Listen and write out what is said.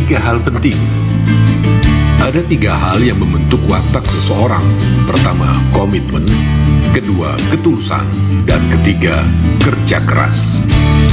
3 hal penting. Ada 3 hal yang membentuk watak seseorang. Pertama, komitmen. Kedua, ketulusan. Dan ketiga, kerja keras.